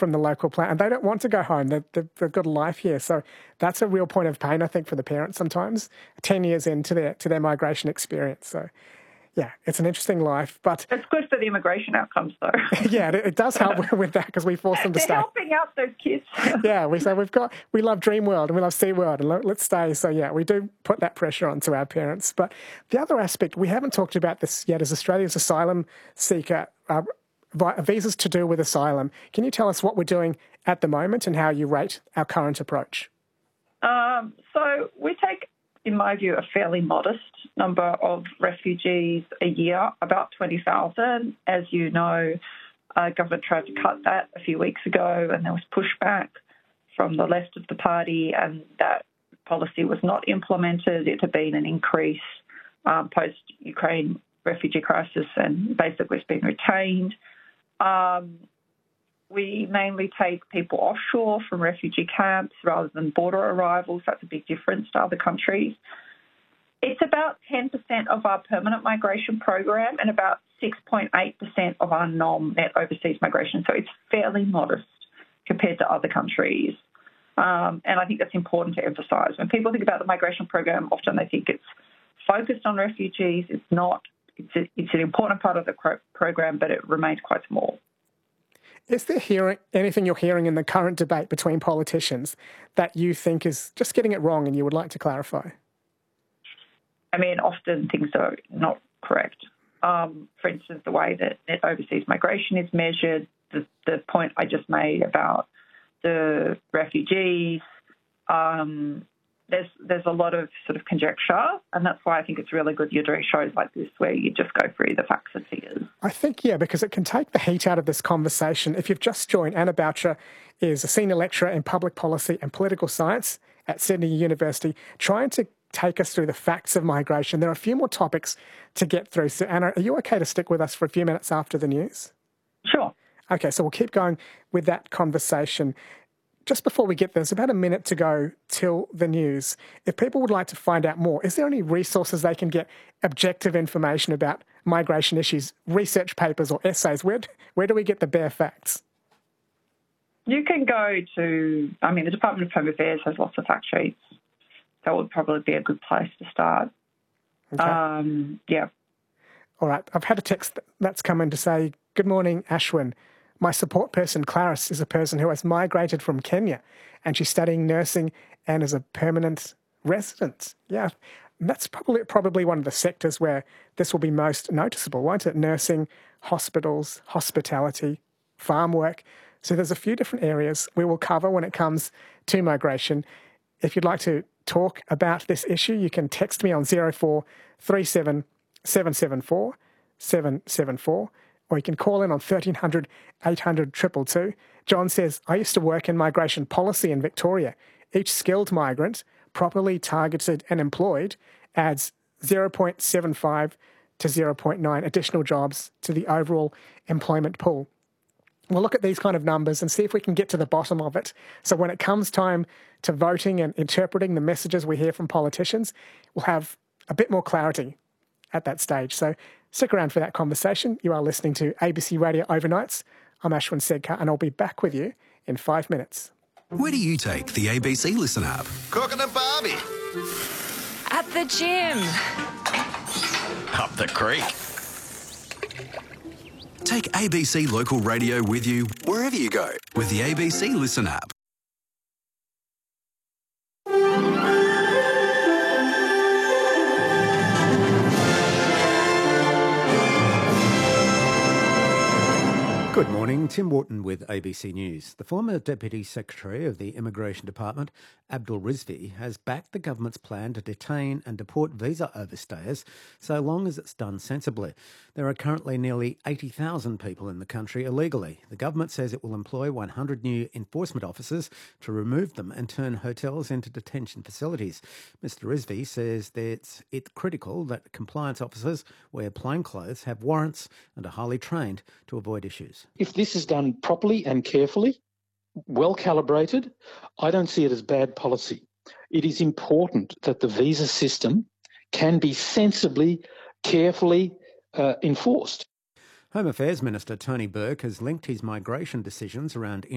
from the local plant, and they don't want to go home. They've got a life here. So that's a real point of pain, I think, for the parents sometimes, 10 years into their migration experience. So, yeah, it's an interesting life. But it's good for the immigration outcomes, though. Yeah, it does help with that because we force them to stay. They're helping out those kids. Yeah, we say we love Dreamworld and we love SeaWorld and let's stay. So, yeah, we do put that pressure onto our parents. But the other aspect, we haven't talked about this yet, is Australia's asylum seeker visas to do with asylum. Can you tell us what we're doing at the moment and how you rate our current approach? So we take, in my view, a fairly modest number of refugees a year, about 20,000. As you know, government tried to cut that a few weeks ago, and there was pushback from the left of the party, and that policy was not implemented. It had been an increase post-Ukraine refugee crisis, and basically it's been retained. We mainly take people offshore from refugee camps rather than border arrivals. That's a big difference to other countries. It's about 10% of our permanent migration program and about 6.8% of our net overseas migration. So it's fairly modest compared to other countries. And I think that's important to emphasise. When people think about the migration program, often they think it's focused on refugees. It's not. It's an important part of the program, but it remains quite small. Is there anything you're hearing in the current debate between politicians that you think is just getting it wrong and you would like to clarify? I mean, often things are not correct. For instance, the way that net overseas migration is measured, the point I just made about the refugees, there's a lot of sort of conjecture, and that's why I think it's really good you're doing shows like this where you just go through the facts and figures. I think, yeah, because it can take the heat out of this conversation. If you've just joined, Anna Boucher is a senior lecturer in public policy and political science at Sydney University, trying to take us through the facts of migration. There are a few more topics to get through. So, Anna, are you okay to stick with us for a few minutes after the news? Sure. Okay, so we'll keep going with that conversation. Just before we get there, there's about a minute to go till the news. If people would like to find out more, is there any resources they can get objective information about migration issues, research papers or essays? Where do we get the bare facts? You can go to, the Department of Home Affairs has lots of fact sheets. That would probably be a good place to start. Okay. Yeah. All right. I've had a text that's come in to say, "Good morning, Ashwin. My support person, Clarice, is a person who has migrated from Kenya and she's studying nursing and is a permanent resident." Yeah, that's probably one of the sectors where this will be most noticeable, won't it? Nursing, hospitals, hospitality, farm work. So there's a few different areas we will cover when it comes to migration. If you'd like to talk about this issue, you can text me on 0437 774 774. Or you can call in on 1300 800 222. John says, "I used to work in migration policy in Victoria. Each skilled migrant, properly targeted and employed, adds 0.75 to 0.9 additional jobs to the overall employment pool." We'll look at these kind of numbers and see if we can get to the bottom of it. So when it comes time to voting and interpreting the messages we hear from politicians, we'll have a bit more clarity at that stage. So stick around for that conversation. You are listening to ABC Radio Overnights. I'm Ashwin Sedkar, and I'll be back with you in 5 minutes. Where do you take the ABC Listen app? Cooking a barbie. At the gym. Up the creek. Take ABC Local Radio with you wherever you go with the ABC Listen app. Good morning, Tim Wharton with ABC News. The former Deputy Secretary of the Immigration Department, Abdul Rizvi, has backed the government's plan to detain and deport visa overstayers so long as it's done sensibly. There are currently nearly 80,000 people in the country illegally. The government says it will employ 100 new enforcement officers to remove them and turn hotels into detention facilities. Mr Rizvi says that it's critical that compliance officers wear plainclothes, have warrants and are highly trained to avoid issues. If this is done properly and carefully, well calibrated, I don't see it as bad policy. It is important that the visa system can be sensibly, carefully enforced. Home Affairs Minister Tony Burke has linked his migration decisions around